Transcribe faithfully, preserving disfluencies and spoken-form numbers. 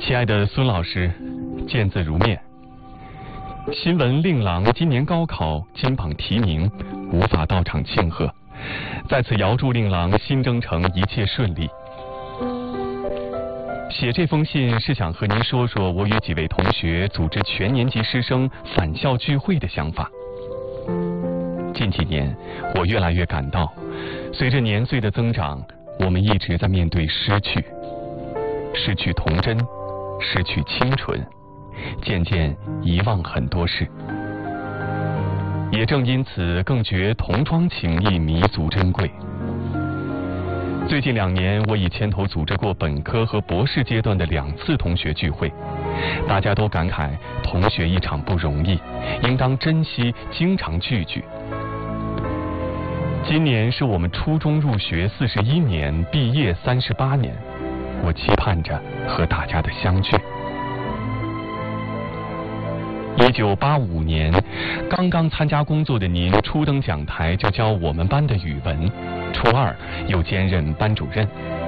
亲爱的孙老师，见字如面。新闻令郎今年高考金榜题名，无法到场庆贺，在此遥祝令郎新征程一切顺利。写这封信是想和您说说我与几位同学组织全年级师生返校聚会的想法。近几年，我越来越感到，随着年岁的增长，我们一直在面对失去，失去童真，失去清纯，渐渐遗忘很多事。也正因此，更觉童装情谊弥足珍贵。最近两年，我已牵头组织过本科和博士阶段的两次同学聚会，大家都感慨同学一场不容易，应当珍惜，经常聚聚。今年是我们初中入学四十一年，毕业三十八年，我期盼着和大家的相聚。一九八五年，刚刚参加工作的您初登讲台就教我们班的语文，初二又兼任班主任。